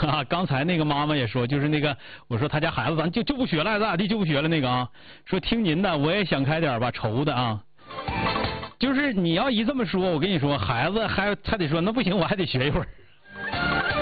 啊，刚才那个妈妈也说，就是那个我说他家孩子咱就不学了，咋地就不学了那个啊，说听您的，我也想开点吧，愁的啊。就是你要一这么说，我跟你说，孩子还得说那不行，我还得学一会儿。